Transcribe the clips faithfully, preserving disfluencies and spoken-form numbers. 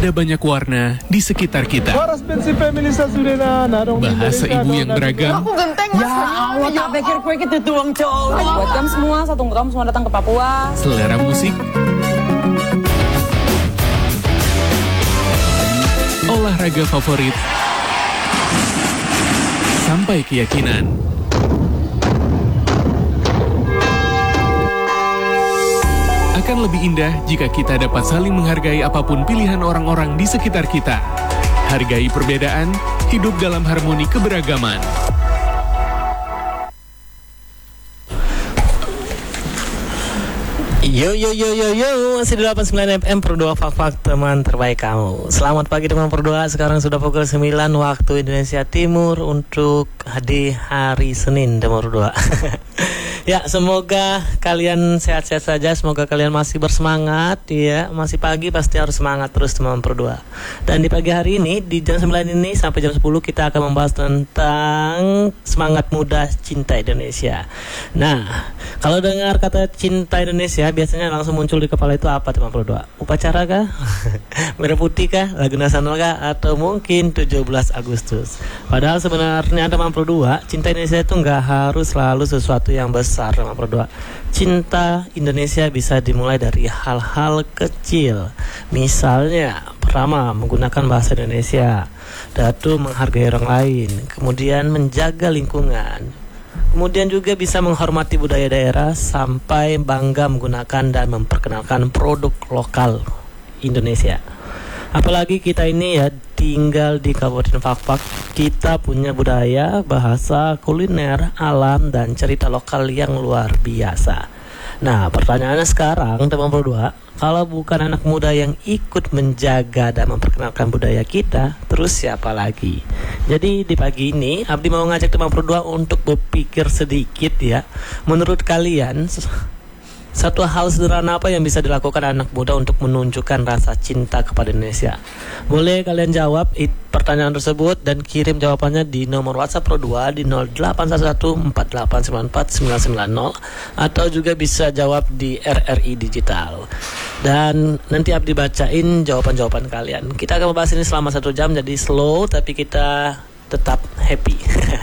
Ada banyak warna di sekitar kita. Bahasa ibu yang beragam. Aku genteng mas. Ya Allah, tak pikir kue gitu tuang cowok. Buat kamu semua, satu kamu semua datang ke Papua. Selera musik. Olahraga favorit. Sampai keyakinan. Akan lebih indah jika kita dapat saling menghargai apapun pilihan orang-orang di sekitar kita. Hargai perbedaan, hidup dalam harmoni keberagaman. Yo yo yo yo yo, masih di delapan puluh sembilan F M Pro dua Fak-Fak, teman terbaik kamu. Selamat pagi teman Pro dua, sekarang sudah pukul sembilan waktu Indonesia Timur untuk di hari Senin teman Pro dua. Ya, semoga kalian sehat-sehat saja, semoga kalian masih bersemangat ya. Masih pagi pasti harus semangat terus teman Pro dua. Dan di pagi hari ini di jam sembilan ini sampai jam sepuluh kita akan membahas tentang semangat muda cinta Indonesia. Nah, kalau dengar kata cinta Indonesia biasanya langsung muncul di kepala itu apa teman Pro dua? Upacara kah? Merah putih kah? Lagu nasional kah? Atau mungkin tujuh belas Agustus? Padahal sebenarnya teman Pro dua, cinta Indonesia itu nggak harus selalu sesuatu yang besar. Teman Pro dua. Cinta Indonesia bisa dimulai dari hal-hal kecil. Misalnya, pertama menggunakan bahasa Indonesia, datu menghargai orang lain, kemudian menjaga lingkungan. Kemudian juga bisa menghormati budaya daerah sampai bangga menggunakan dan memperkenalkan produk lokal Indonesia. Apalagi kita ini ya tinggal di Kabupaten Fak-Fak, kita punya budaya, bahasa, kuliner, alam, dan cerita lokal yang luar biasa. Nah, pertanyaannya sekarang, teman Pro dua, kalau bukan anak muda yang ikut menjaga dan memperkenalkan budaya kita, terus siapa lagi? Jadi di pagi ini, Abdi mau ngajak teman Pro dua untuk berpikir sedikit ya. Menurut kalian, satu hal sederhana apa yang bisa dilakukan anak muda untuk menunjukkan rasa cinta kepada Indonesia? Boleh kalian jawab it, pertanyaan tersebut dan kirim jawabannya di nomor WhatsApp Pro dua di nol delapan satu satu empat delapan sembilan empat sembilan sembilan nol atau juga bisa jawab di R R I Digital. Dan nanti Abdi bacain jawaban-jawaban kalian. Kita akan membahas ini selama satu jam, jadi slow tapi kita tetap happy.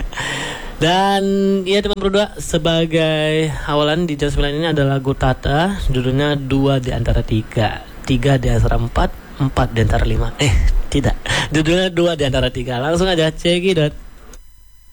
Dan ya teman Pro dua, sebagai awalan di jam sembilan ini ada lagu Tata, judulnya dua di antara tiga, tiga di antara empat, empat di antara lima. Eh, tidak, judulnya dua di antara tiga. Langsung aja cekidot.